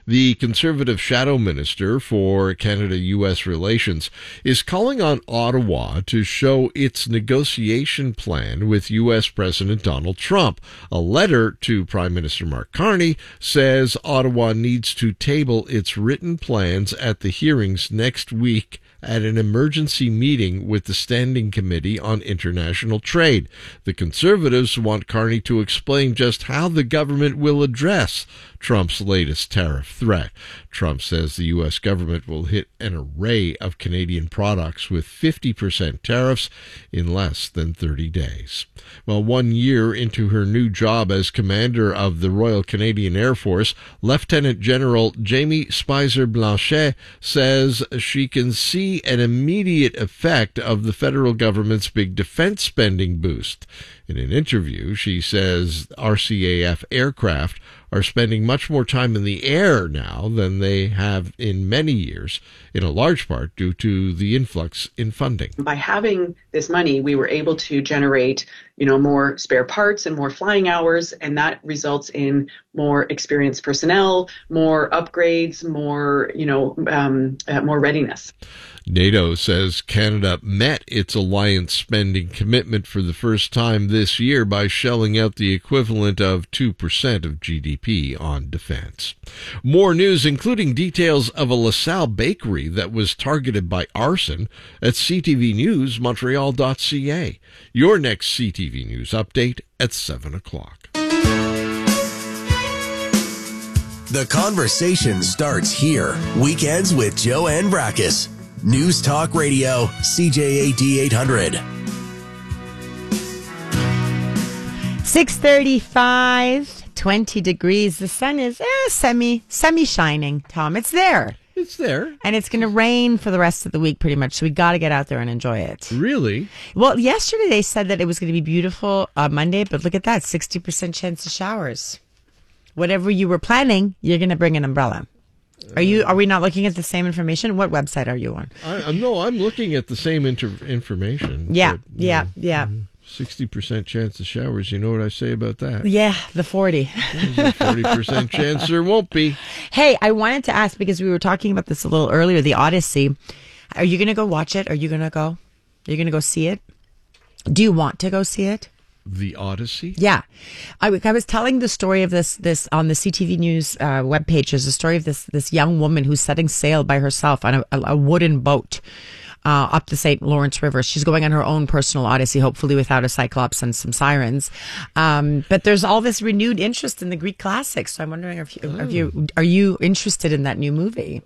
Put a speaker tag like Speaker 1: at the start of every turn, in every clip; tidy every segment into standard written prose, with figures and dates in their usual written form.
Speaker 1: The Conservative shadow minister for Canada-U.S. relations is calling on Ottawa to show its negotiation plan with U.S. President Donald Trump. A letter to Prime Minister Mark Carney says Ottawa needs to table its written plans at the hearings next week at an emergency meeting with the Standing Committee on International Trade. The Conservatives want Carney to explain just how the government will address Trump's latest tariff threat. Trump says the U.S. government will hit an array of Canadian products with 50% tariffs in less than 30 days. Well, 1 year into her new job as commander of the Royal Canadian Air Force, Lieutenant General Jamie Spicer Blanchet says she can see an immediate effect of the federal government's big defense spending boost. In an interview, she says RCAF aircraft are spending much more time in the air now than they have in many years, in a large part due to the influx in funding.
Speaker 2: By having this money, we were able to generate, more spare parts and more flying hours, and that results in more experienced personnel, more upgrades, more readiness.
Speaker 1: NATO says Canada met its alliance spending commitment for the first time this year by shelling out the equivalent of 2% of GDP on defense. More news, including details of a LaSalle bakery that was targeted by arson at ctvnewsmontreal.ca. Your next CTV News update at 7 o'clock.
Speaker 3: The conversation starts here. Weekends with Joanne Brackus. News Talk Radio, CJAD 800.
Speaker 4: 6:35, 20 degrees. The sun is semi-shining, Tom. It's there.
Speaker 1: It's there.
Speaker 4: And it's going to rain for the rest of the week pretty much, so we got to get out there and enjoy it.
Speaker 1: Really?
Speaker 4: Well, yesterday they said that it was going to be beautiful Monday, but look at that, 60% chance of showers. Whatever you were planning, you're going to bring an umbrella. Are we not looking at the same information? What website are you on?
Speaker 1: No, I'm looking at the same information.
Speaker 4: Yeah.
Speaker 1: 60% chance of showers. You know what I say about that?
Speaker 4: Yeah, the 40.
Speaker 1: There's a 40% chance there won't be.
Speaker 4: Hey, I wanted to ask, because we were talking about this a little earlier, the Odyssey. Are you going to go watch it? Are you going to go? You're going to go see it? Do you want to go see it?
Speaker 1: The Odyssey?
Speaker 4: Yeah. I was telling the story of this on the CTV News webpage. There's a story of this young woman who's setting sail by herself on a wooden boat up the St. Lawrence River. She's going on her own personal Odyssey, hopefully without a Cyclops and some sirens. But there's all this renewed interest in the Greek classics. So I'm wondering are you interested in that new movie?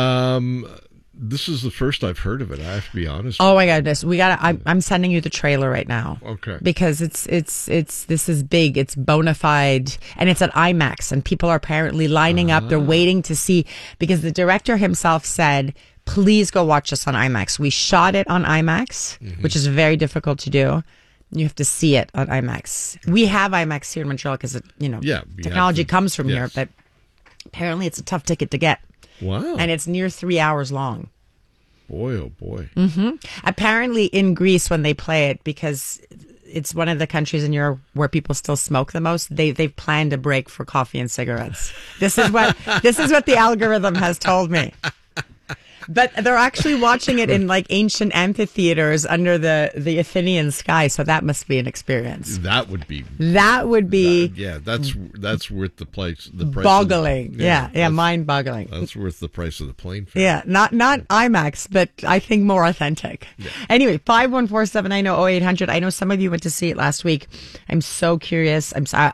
Speaker 1: This is the first I've heard of it. I have to be honest.
Speaker 4: Oh my goodness, I'm sending you the trailer right now.
Speaker 1: Okay.
Speaker 4: Because this is big. It's bona fide, and it's at IMAX, and people are apparently lining up. They're waiting to see, because the director himself said, "Please go watch this on IMAX." We shot it on IMAX, which is very difficult to do. You have to see it on IMAX. We have IMAX here in Montreal because technology comes from here, but apparently it's a tough ticket to get.
Speaker 1: Wow.
Speaker 4: And it's near 3 hours long.
Speaker 1: Boy, oh boy.
Speaker 4: Mm-hmm. Apparently in Greece, when they play it, because it's one of the countries in Europe where people still smoke the most, they've planned a break for coffee and cigarettes. This is what the algorithm has told me. But they're actually watching it in like ancient amphitheaters under the Athenian sky, so that must be an experience.
Speaker 1: That would be.
Speaker 4: That's
Speaker 1: worth the price.
Speaker 4: Boggling. Mind-boggling.
Speaker 1: That's worth the price of the plane fare.
Speaker 4: Yeah, not IMAX, but I think more authentic. Yeah. Anyway, 514-790-0800. I know some of you went to see it last week. I'm so curious.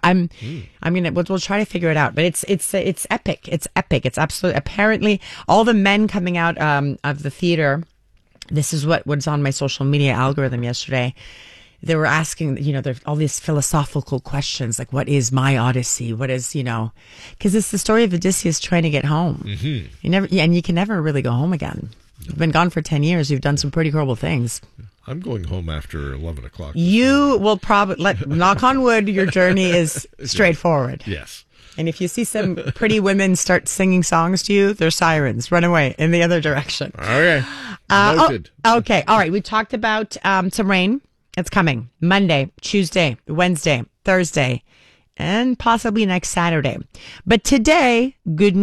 Speaker 4: We'll try to figure it out. But it's epic. It's epic. It's absolutely. Apparently, all the men coming out of the theater. This is what was on my social media algorithm yesterday. They were asking, there all these philosophical questions like, what is my Odyssey? What is, because it's the story of Odysseus trying to get home. Mm-hmm. And you can never really go home again. You've been gone for 10 years. You've done some pretty horrible things.
Speaker 1: I'm going home after 11 o'clock.
Speaker 4: You will probably, knock on wood, your journey is straightforward.
Speaker 1: Yes.
Speaker 4: And if you see some pretty women start singing songs to you, they're sirens. Run away in the other direction.
Speaker 1: Okay. Noted.
Speaker 4: Okay. All right. We talked about some rain. It's coming Monday, Tuesday, Wednesday, Thursday, and possibly next Saturday. But today, good news.